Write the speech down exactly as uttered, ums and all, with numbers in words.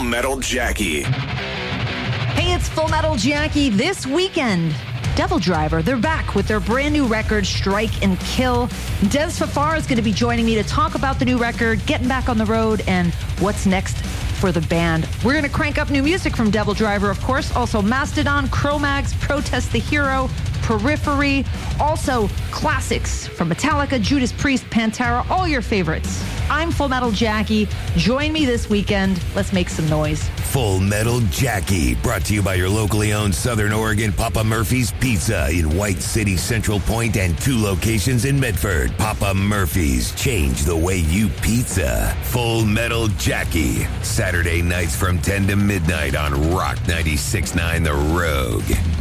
Metal Jackie. Hey, it's Full Metal Jackie. This weekend, Devil Driver, they're back with their brand new record, Strike and Kill. Des Fafara is going to be joining me to talk about the new record, getting back on the road, and what's next for the band. We're going to crank up new music from Devil Driver, of course. Also Mastodon, Cro-Mags, Protest the Hero, Periphery. Also classics from Metallica, Judas Priest, Pantera, all your favorites. I'm Full Metal Jackie. Join me this weekend. Let's make some noise. Full Metal Jackie, brought to you by your locally owned Southern Oregon Papa Murphy's Pizza in White City, Central Point, and two locations in Medford. Papa Murphy's, change the way you pizza. Full Metal Jackie, Saturday nights from ten to midnight on Rock ninety-six point nine The Rogue.